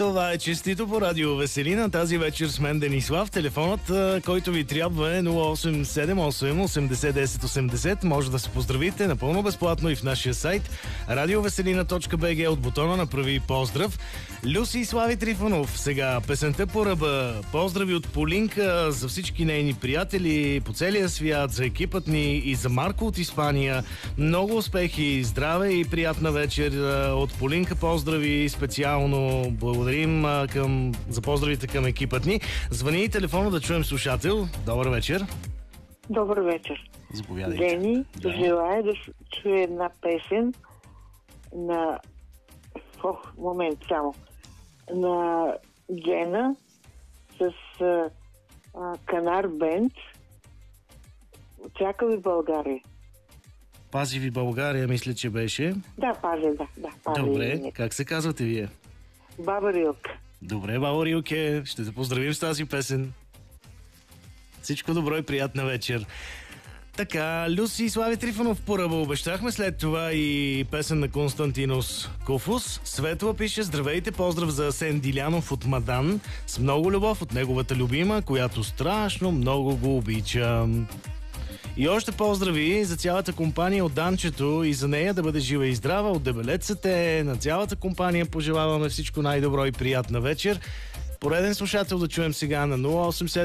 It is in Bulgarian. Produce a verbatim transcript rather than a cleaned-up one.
Това е честито по радио Веселина. Тази вечер с мен Денислав. Телефонът, който ви трябва е нула осем седем осем осемдесет десет осемдесет. Може да се поздравите напълно безплатно и в нашия сайт радиовеселина точка би джи от бутона направи поздрав. Люси и Слави Трифонов. Сега песента по ръба. Поздрави от Полинка за всички нейни приятели по целия свят, за екипът ни и за Марко от Испания. Много успехи, здраве и приятна вечер от Полинка. Поздрави специално. Благодарим към, за поздравите към екипът ни. Звъни и телефона да чуем слушател. Добър вечер. Добър вечер. Заповядайте. Дени, да. Желая да чуе една песен на... Ох, момент само. На Джена с а, а, Канар Бенд. Чака ви България. Пази ви България, мисля, че беше. Да, пази, да. да пази. Добре, как се казвате вие? Баба Рилка. Добре, баба Рилке, ще те поздравим с тази песен. Всичко добро и приятна вечер. Така, Люси и Слави Трифонов по ръба обещахме, след това и песен на Константинос Кофус. Светла пише: здравейте, поздрав за Асен Дилянов от Мадан. С много любов от неговата любима, която страшно много го обичам. И още поздрави за цялата компания от Данчето и за нея да бъде жива и здрава, от дебелеците. На цялата компания пожелаваме всичко най-добро и приятна вечер. Пореден слушател да чуем сега на нула осем седем